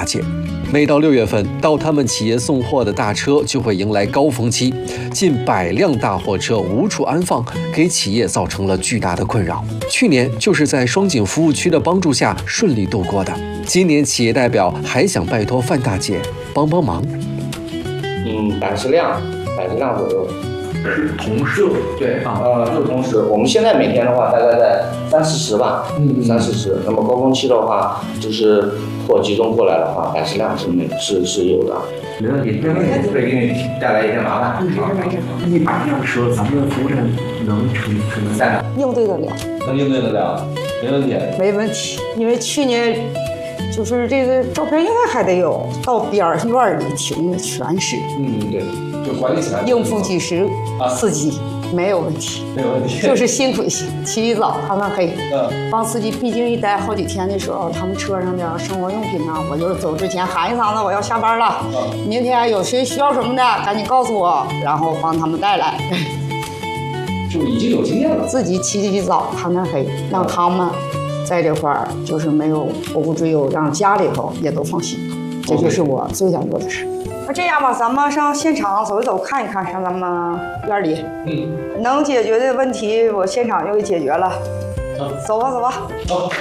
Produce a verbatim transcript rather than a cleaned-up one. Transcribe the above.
大姐。每到六月份，到他们企业送货的大车就会迎来高峰期，近百辆大货车无处安放，给企业造成了巨大的困扰。去年就是在双井服务区的帮助下顺利度过的。今年企业代表还想拜托范大姐帮帮忙。 嗯，百十辆，百十辆左右。 是同事， 对，呃，就是同时，我们现在每天的话，大概在三四十吧， 嗯， 三四十。那么高峰期的话，就是货集中过来的话，百十辆是没是是有的。 没问题，没问题，不会给你带来一些麻烦。没事没事，一百辆车，咱们服务站能承承担的， 应对得了， 能应对得了，没问题， 没问题。因为去年就是这个照片应该还得有，到边儿院里停的全是， 嗯，对，就管理起来应付几十啊司机没有问题， 没有问题， 就是幸亏起早贪晚黑， 嗯， 帮司机毕竟一待好几天的时候，他们车上的生活用品啊，我就是走之前喊一嗓子我要下班了， 嗯， 明天有谁需要什么的赶紧告诉我，然后帮他们带来。 就已经有经验了， 自己起起早贪贪黑，让他们在这块儿就是没有后顾之忧，让家里头也都放心，这就是我最想做的事。那这样吧，咱们上现场走一走，看一看，上咱们院里， 嗯， 能解决的问题，我现场就给解决了。 嗯， 走吧，走吧。 好。